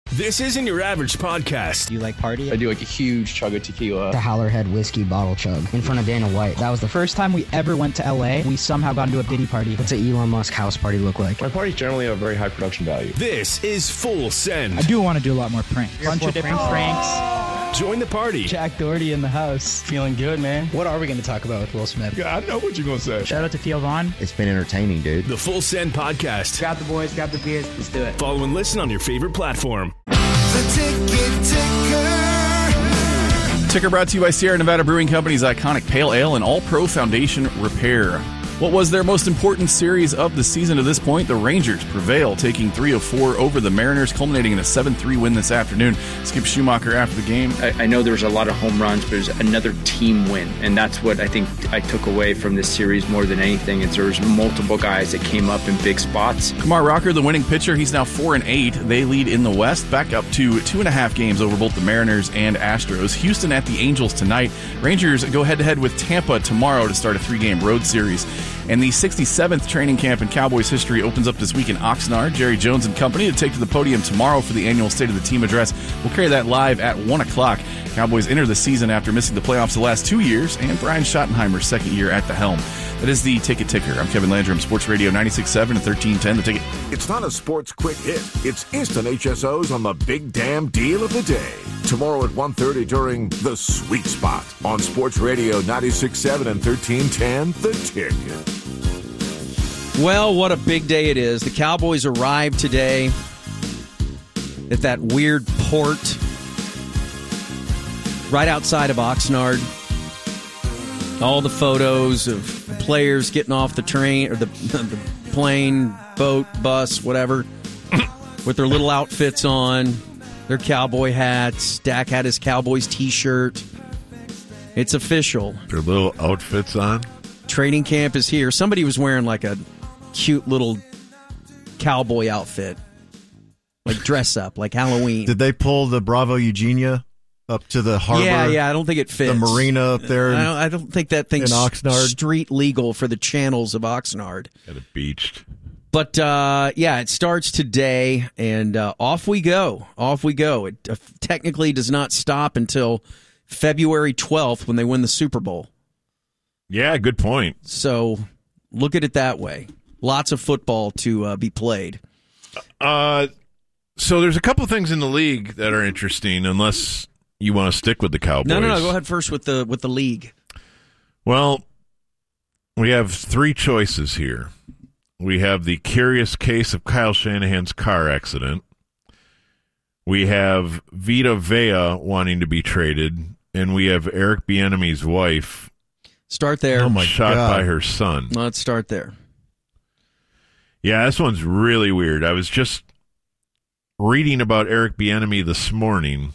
This isn't your average podcast. Do you like party? I do like a huge chug of tequila. The Howlerhead whiskey bottle chug in front of Dana White. That was the first time we ever went to LA. We somehow got into a Diddy party. What's an Elon Musk house party look like? My parties generally have very high production value. This is Full Send. I do want to do a lot more pranks. Bunch of different pranks. Join the party. Jack Doherty in the house. Feeling good, man. What are we going to talk about with Will Smith? Yeah, I know what you're going to say. Shout out to Theo Vaughn. It's been entertaining, dude. The Full Send Podcast. Grab the boys, grab the beers. Let's do it. Follow and listen on your favorite platform. The Ticker brought to you by Sierra Nevada Brewing Company's iconic Pale Ale and All Pro Foundation Repair. What was their most important series of the season to this point? The Rangers prevail, taking 3 of 4 over the Mariners, culminating in a 7-3 win this afternoon. Skip Schumacher after the game. I know there was a lot of home runs, but it was another team win, and that's what I think I took away from this series more than anything. Is there was multiple guys that came up in big spots. Kumar Rocker, the winning pitcher, he's now 4-8. They lead in the West, back up to 2.5 games over both the Mariners and Astros. Houston at the Angels tonight. Rangers go head-to-head with Tampa tomorrow to start a 3-game road series. And the 67th training camp in Cowboys history opens up this week in Oxnard. Jerry Jones and company to take to the podium tomorrow for the annual State of the Team address. We'll carry that live at 1 o'clock. Cowboys enter the season after missing the playoffs the last 2 years, and Brian Schottenheimer's second year at the helm. That is the Ticket Ticker. I'm Kevin Landrum, Sports Radio 96.7 and 1310. The Ticket. It's not a sports quick hit. It's instant HSOs on the big damn deal of the day. Tomorrow at 1:30 during The Sweet Spot on Sports Radio 96.7 and 1310. The Ticket. Well, what a big day it is. The Cowboys arrived today at that weird port right outside of Oxnard. All the photos of players getting off the train or the plane, boat, bus, whatever, with their little outfits on, their cowboy hats. Dak had his Cowboys t-shirt. It's official. Their little outfits on. Training camp is here. Somebody was wearing like a cute little cowboy outfit, like dress up, like Halloween. Did they pull the Bravo Eugenia up to the harbor? Yeah, I don't think it fits. The marina up there. I don't think that thing's Oxnard. Street legal for the channels of Oxnard. Got it beached. But, yeah, it starts today, and off we go. Off we go. It technically does not stop until February 12th when they win the Super Bowl. Yeah, good point. So look at it that way. Lots of football to be played. So there's a couple things in the league that are interesting, unless you want to stick with the Cowboys. No. Go ahead first with the league. Well, we have 3 choices here. We have the curious case of Kyle Shanahan's car accident. We have Vita Vea wanting to be traded, and we have Eric Bieniemy's wife. Start there. Oh my shot God. by her son. Let's start there. Yeah, this one's really weird. I was just reading about Eric Bieniemy this morning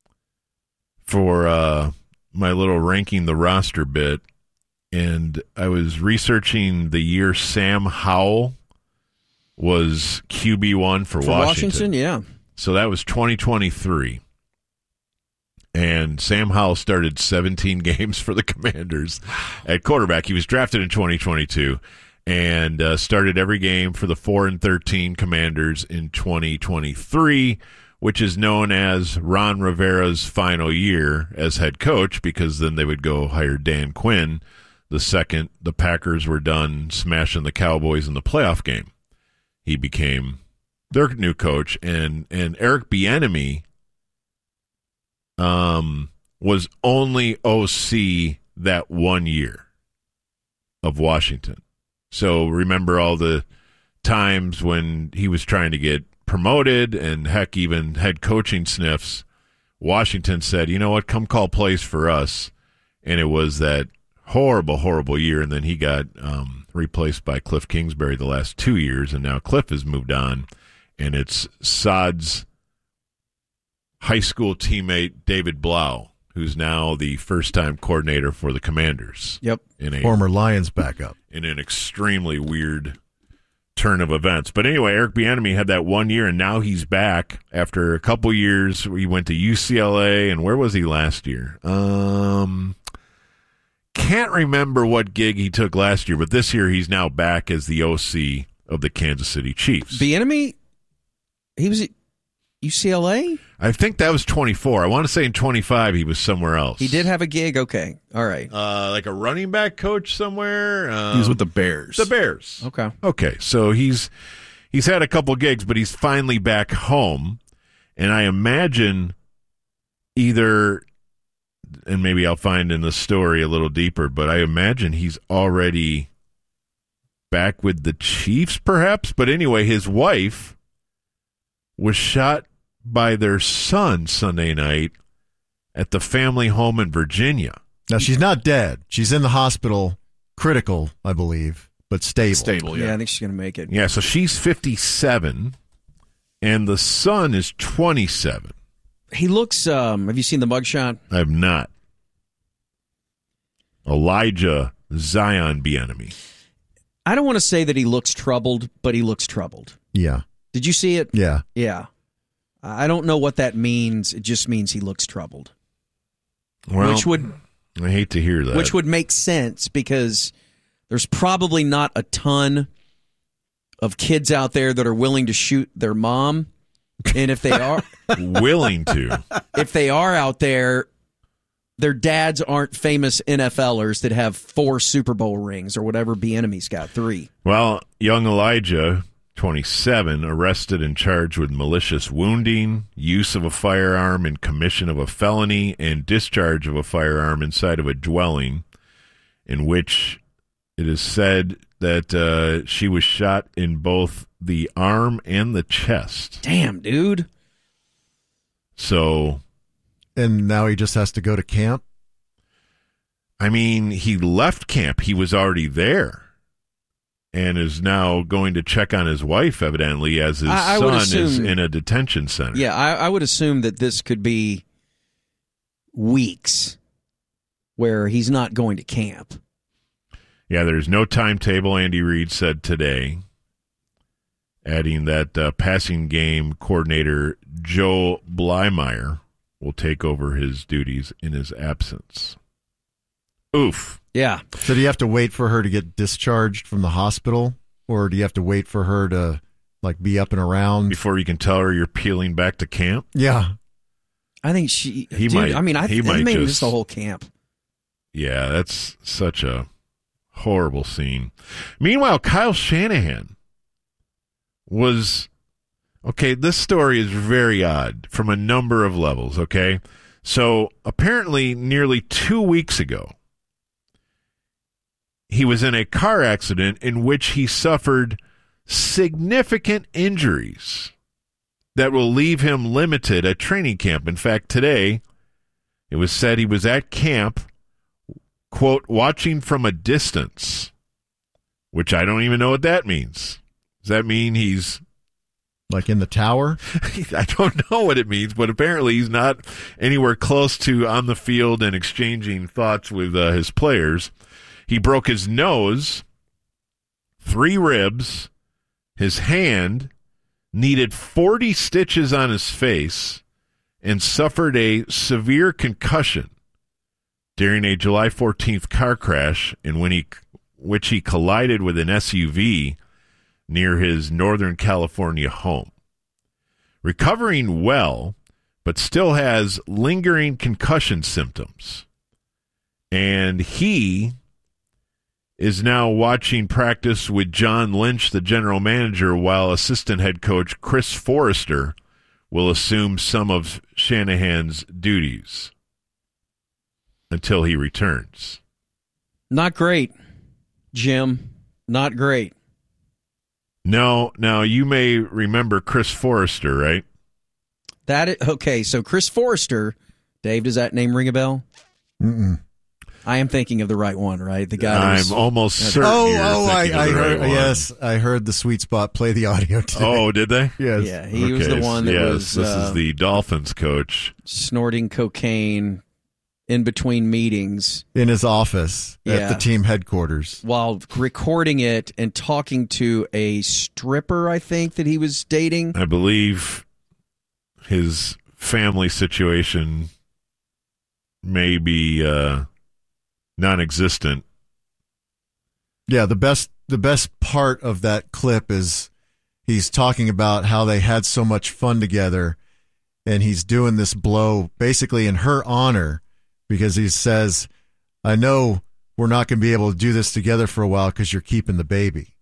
for my little ranking the roster bit, and I was researching the year Sam Howell was QB1 for Washington. Yeah. So that was 2023. And Sam Howell started 17 games for the Commanders at quarterback. He was drafted in 2022 and started every game for the 4-13 Commanders in 2023, which is known as Ron Rivera's final year as head coach, because then they would go hire Dan Quinn the second the Packers were done smashing the Cowboys in the playoff game. He became their new coach, and Eric Bieniemy was only OC that 1 year of Washington. So remember all the times when he was trying to get promoted and, heck, even head coaching sniffs. Washington said, you know what, come call plays for us. And it was that horrible, horrible year. And then he got replaced by Cliff Kingsbury the last 2 years. And now Cliff has moved on. And it's Saad's high school teammate, David Blau, who's now the first-time coordinator for the Commanders. Yep. Former Lions backup. In an extremely weird turn of events. But anyway, Eric Bieniemy had that 1 year, and now he's back after a couple years. He went to UCLA, and where was he last year? Can't remember what gig he took last year, but this year he's now back as the OC of the Kansas City Chiefs. Bieniemy, he was UCLA? I think that was 24. I want to say in 25 he was somewhere else. He did have a gig? Okay. All right. Like a running back coach somewhere. He was with the Bears. The Bears. Okay. Okay, so he's had a couple gigs, but he's finally back home. And I imagine either, and maybe I'll find in the story a little deeper, but I imagine he's already back with the Chiefs, perhaps. But anyway, his wife was shot by their son Sunday night at the family home in Virginia. Now, she's not dead. She's in the hospital, critical, I believe, but stable. Stable, Yeah, yeah. I think she's going to make it. Yeah, so she's 57, and the son is 27. He looks, have you seen the mugshot? I have not. Elijah Zion Bieniemy. I don't want to say that he looks troubled, but he looks troubled. Yeah. Did you see it? Yeah. Yeah. I don't know what that means. It just means he looks troubled. Well, I hate to hear that. Which would make sense because there's probably not a ton of kids out there that are willing to shoot their mom. And if they are willing to, if they are out there, their dads aren't famous NFLers that have 4 Super Bowl rings or whatever. Bieniemy's got 3. Well, young Elijah, 27, arrested and charged with malicious wounding, use of a firearm in commission of a felony, and discharge of a firearm inside of a dwelling, in which it is said that she was shot in both the arm and the chest. Damn, dude. So, And now he just has to go to camp? I mean, he left camp. He was already there. And is now going to check on his wife, evidently, as his son is in a detention center. Yeah, I would assume that this could be weeks where he's not going to camp. Yeah, there's no timetable, Andy Reid said today, adding that passing game coordinator Joe Blymeyer will take over his duties in his absence. Oof. Yeah. So do you have to wait for her to get discharged from the hospital, or do you have to wait for her to be up and around before you can tell her you're peeling back to camp? Yeah. I think he might. I mean, he might maybe just the whole camp. Yeah, that's such a horrible scene. Meanwhile, Kyle Shanahan was okay. This story is very odd from a number of levels. Okay, so apparently, nearly 2 weeks ago, he was in a car accident in which he suffered significant injuries that will leave him limited at training camp. In fact, today, it was said he was at camp, quote, watching from a distance, which I don't even know what that means. Does that mean he's in the tower? I don't know what it means, but apparently he's not anywhere close to on the field and exchanging thoughts with his players. He broke his nose, 3 ribs, his hand, needed 40 stitches on his face, and suffered a severe concussion during a July 14th car crash in which he collided with an SUV near his Northern California home. Recovering well, but still has lingering concussion symptoms. And he is now watching practice with John Lynch, the general manager, while assistant head coach Chris Forrester will assume some of Shanahan's duties until he returns. Not great, Jim. Not great. No, now you may remember Chris Forrester, right? Okay, so Chris Forrester, Dave, does that name ring a bell? Mm-mm. I am thinking of the right one, right? The guy. I'm almost certain. I heard. Yes, I heard the Sweet Spot play the audio today. Oh, did they? Yes. Yeah, he was the one that was. This is the Dolphins coach snorting cocaine in between meetings in his office at the team headquarters while recording it and talking to a stripper, I think, that he was dating. I believe his family situation may be non-existent. Yeah, the best part of that clip is he's talking about how they had so much fun together, and he's doing this blow basically in her honor because he says, I know we're not going to be able to do this together for a while because you're keeping the baby.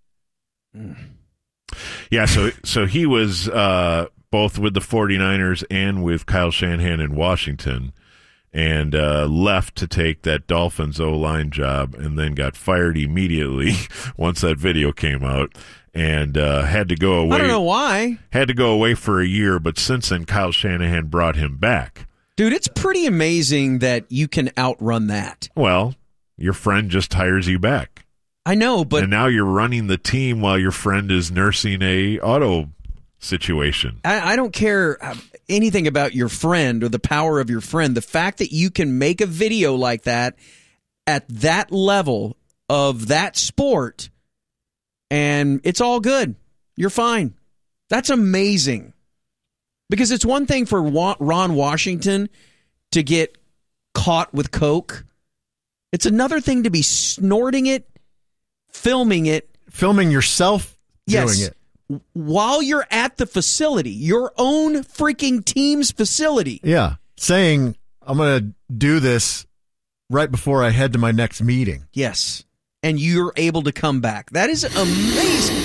Yeah, so he was both with the 49ers and with Kyle Shanahan in Washington, and left to take that Dolphins O-line job, and then got fired immediately once that video came out, and had to go away. I don't know why. Had to go away for a year, but since then, Kyle Shanahan brought him back. Dude, it's pretty amazing that you can outrun that. Well, your friend just hires you back. I know, but... And now you're running the team while your friend is nursing a auto situation. I don't care anything about your friend or the power of your friend. The fact that you can make a video like that at that level of that sport, and it's all good. You're fine. That's amazing. Because it's one thing for Ron Washington to get caught with coke. It's another thing to be snorting it, filming it. Filming yourself doing it. While you're at the facility, your own freaking team's facility. Yeah. Saying, I'm going to do this right before I head to my next meeting. Yes. And you're able to come back. That is amazing.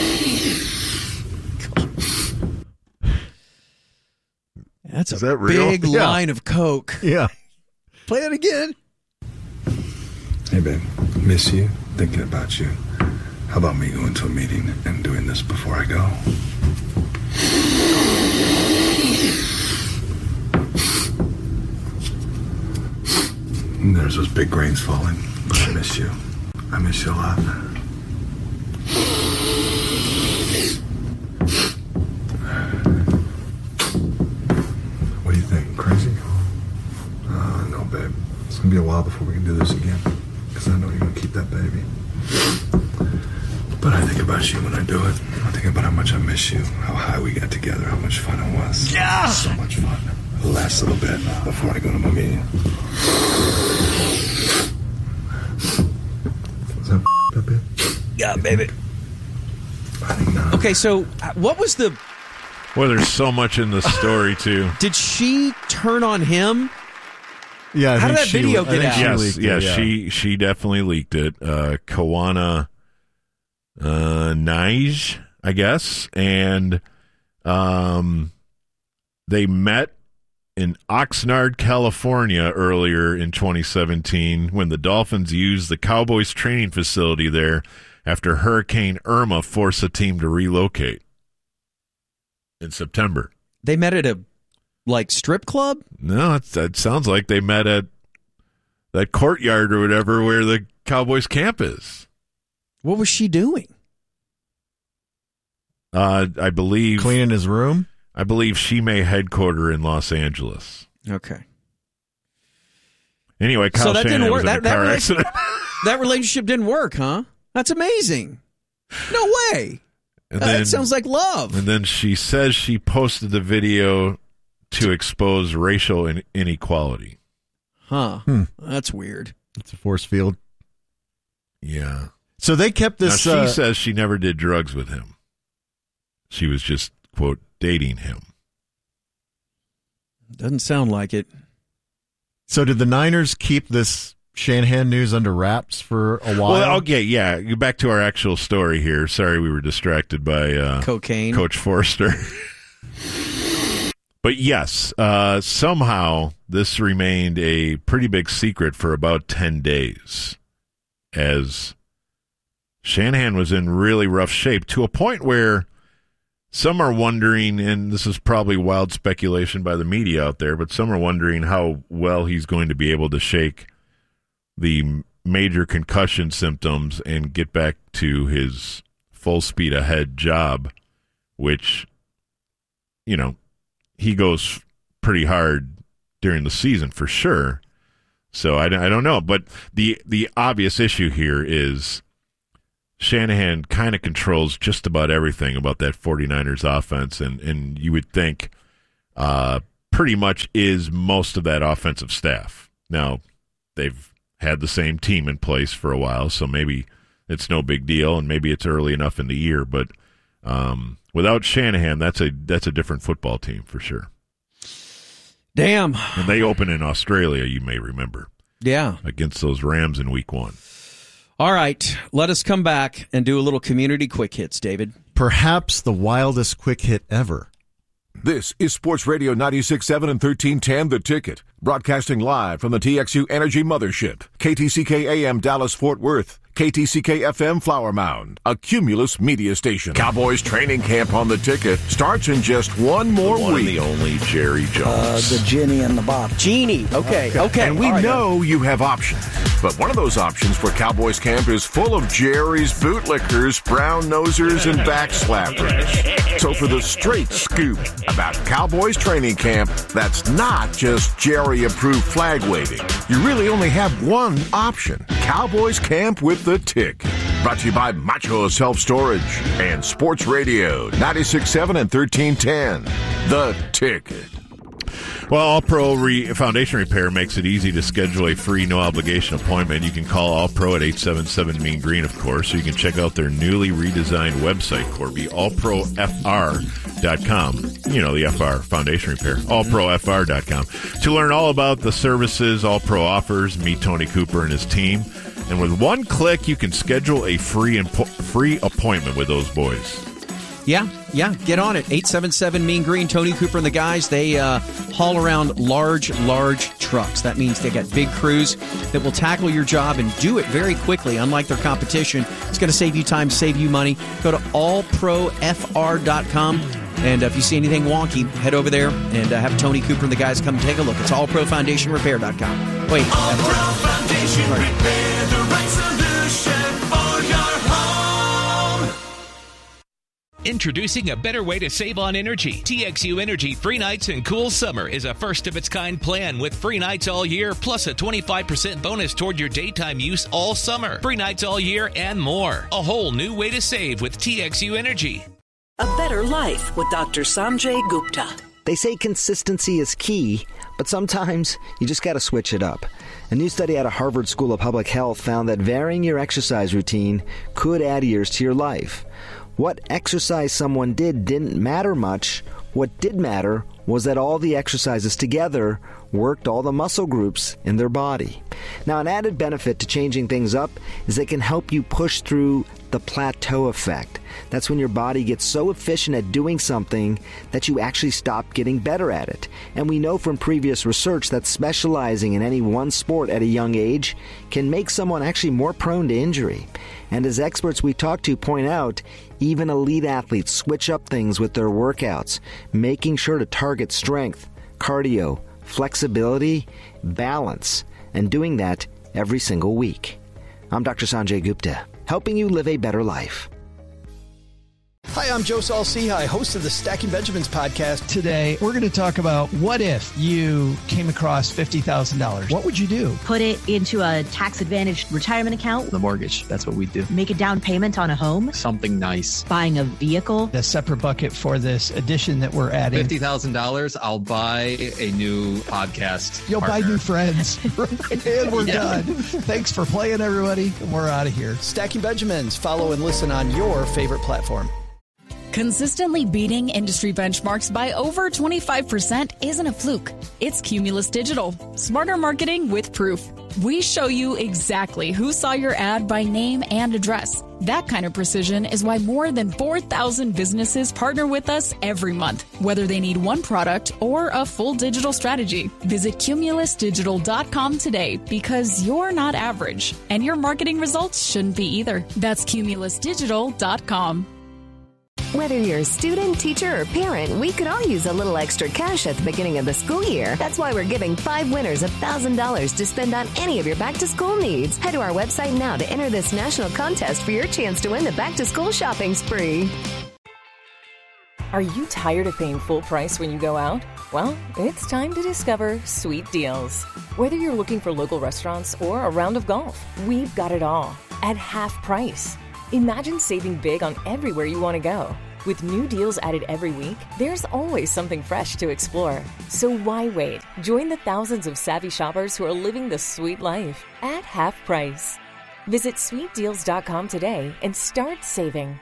That's a big line of coke. Yeah. Play it again. Hey, babe. Miss you. Thinking about you. How about me going to a meeting and doing this before I go? And there's those big grains falling, but I miss you. I miss you a lot. What do you think? Crazy? No, babe. It's going to be a while before we can do this again. Because I know you're going to keep that baby. But I think about you when I do it. I think about how much I miss you, how high we got together, how much fun it was. Yeah! So much fun. The last little bit before I go to my meeting. Was that up, babe? Yeah, baby. I think not. Okay, so what was the... Well, there's so much in the story, too. Did she turn on him? Yeah, how did that video get out? Yes, she definitely leaked it. Kawana Nige, I guess, and they met in Oxnard, California earlier in 2017 when the Dolphins used the Cowboys training facility there after Hurricane Irma forced the team to relocate in September. They met at a strip club? No, it sounds like they met at that courtyard or whatever where the Cowboys camp is. What was she doing? I believe cleaning his room. I believe she may headquarter in Los Angeles. Okay. Anyway, Kyle so that Shanahan didn't work. was in a car accident. That relationship didn't work, huh? That's amazing. No way. And then, that sounds like love. And then she says she posted the video to expose racial inequality. Huh. That's weird. It's a force field. Yeah. So they kept this... Now, she says she never did drugs with him. She was just, quote, dating him. Doesn't sound like it. So did the Niners keep this Shanahan news under wraps for a while? Well, okay, yeah. Back to our actual story here. Sorry we were distracted by cocaine. Coach Forster. But yes, somehow this remained a pretty big secret for about 10 days as Shanahan was in really rough shape to a point where some are wondering, and this is probably wild speculation by the media out there, but some are wondering how well he's going to be able to shake the major concussion symptoms and get back to his full speed ahead job, which, you know, he goes pretty hard during the season for sure. So I don't know. But the obvious issue here is Shanahan kind of controls just about everything about that 49ers offense, and you would think pretty much is most of that offensive staff. Now, they've had the same team in place for a while, so maybe it's no big deal, and maybe it's early enough in the year, but without Shanahan, that's a different football team for sure. Damn. And they open in Australia, you may remember. Yeah. Against those Rams in week 1. All right. Let us come back and do a little community quick hits, David. Perhaps the wildest quick hit ever. This is Sports Radio 96.7 and 1310 The Ticket, broadcasting live from the TXU Energy Mothership, KTCK AM Dallas Fort Worth, KTCK FM Flower Mound, a Cumulus media station. Cowboys training camp on The Ticket starts in just one more the one week. And the only Jerry Jones. The genie and the bottle. Genie. Okay. And we know you have options. But one of those options for Cowboys camp is full of Jerry's bootlickers, brown nosers, and backslappers. So for the straight scoop about Cowboys training camp, that's not just Jerry-approved flag waving. You really only have one option. Cowboys camp with The Ticket. Brought to you by Macho Self-Storage and Sports Radio 96.7 and 1310. The Ticket. Well, All Pro Foundation Repair makes it easy to schedule a free, no-obligation appointment. You can call All Pro at 877 Mean Green, of course, so you can check out their newly redesigned website, Corby, allprofr.com. You know, the FR, Foundation Repair, allprofr.com. To learn all about the services All Pro offers, meet Tony Cooper and his team. And with one click, you can schedule a free appointment with those boys. Yeah, get on it. 877 Mean Green, Tony Cooper and the guys, they haul around large trucks. That means they got big crews that will tackle your job and do it very quickly. Unlike their competition, it's going to save you time, save you money. Go to allprofr.com. And if you see anything wonky, head over there and have Tony Cooper and the guys come take a look. It's allprofoundationrepair.com. Wait. All Pro Foundation Repair, the right solution for your home. Introducing a better way to save on energy. TXU Energy Free Nights and Cool Summer is a first-of-its-kind plan with free nights all year, plus a 25% bonus toward your daytime use all summer. Free nights all year and more. A whole new way to save with TXU Energy. A better life with Dr. Sanjay Gupta. They say consistency is key, but sometimes you just got to switch it up. A new study out of Harvard School of Public Health found that varying your exercise routine could add years to your life. What exercise someone did didn't matter much. What did matter was that all the exercises together worked all the muscle groups in their body. Now, an added benefit to changing things up is they can help you push through the plateau effect. That's when your body gets so efficient at doing something that you actually stop getting better at it. And we know from previous research that specializing in any one sport at a young age can make someone actually more prone to injury. And as experts we talk to point out, even elite athletes switch up things with their workouts, making sure to target strength, cardio, flexibility, balance, and doing that every single week. I'm Dr. Sanjay Gupta, helping you live a better life. Hi, I'm Joe Saul-Sehy, host of the Stacking Benjamins podcast. Today, we're going to talk about what if you came across $50,000? What would you do? Put it into a tax-advantaged retirement account. The mortgage, that's what we do. Make a down payment on a home. Something nice. Buying a vehicle. A separate bucket for this addition that we're adding. $50,000, I'll buy a new podcast. You'll partner. buy new friends. And we're done. Thanks for playing, everybody. And we're out of here. Stacking Benjamins. Follow and listen on your favorite platform. Consistently beating industry benchmarks by over 25% isn't a fluke. It's Cumulus Digital. Smarter marketing with proof. We show you exactly who saw your ad by name and address. That kind of precision is why more than 4,000 businesses partner with us every month, whether they need one product or a full digital strategy. Visit cumulusdigital.com today because you're not average, and your marketing results shouldn't be either. That's cumulusdigital.com. Whether you're a student, teacher, or parent, we could all use a little extra cash at the beginning of the school year. That's why we're giving 5 winners $1,000 to spend on any of your back-to-school needs. Head to our website now to enter this national contest for your chance to win the back-to-school shopping spree. Are you tired of paying full price when you go out? Well, it's time to discover Sweet Deals. Whether you're looking for local restaurants or a round of golf, we've got it all at half price. Imagine saving big on everywhere you want to go. With new deals added every week, there's always something fresh to explore. So why wait? Join the thousands of savvy shoppers who are living the sweet life at half price. Visit sweetdeals.com today and start saving.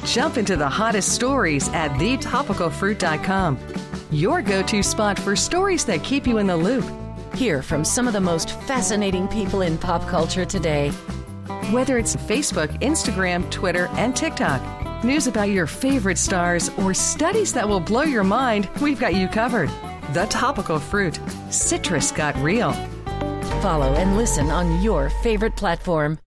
Jump into the hottest stories at thetopicalfruit.com. Your go-to spot for stories that keep you in the loop. Hear from some of the most fascinating people in pop culture today. Whether it's Facebook, Instagram, Twitter, and TikTok, news about your favorite stars, or studies that will blow your mind, we've got you covered. The Topical Fruit. Citrus got real. Follow and listen on your favorite platform.